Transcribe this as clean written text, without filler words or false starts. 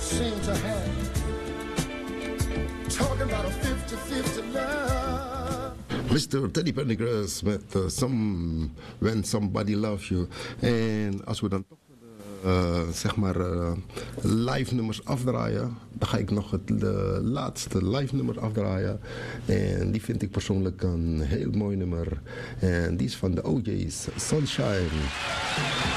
seem to have. Talking about a 50-50 love. Mr. Teddy Pendergrass met When Somebody Loves You. En als we dan toch zeg maar live nummers afdraaien, dan ga ik nog het laatste live nummer afdraaien. En die vind ik persoonlijk een heel mooi nummer. En die is van de OJ's, Sunshine.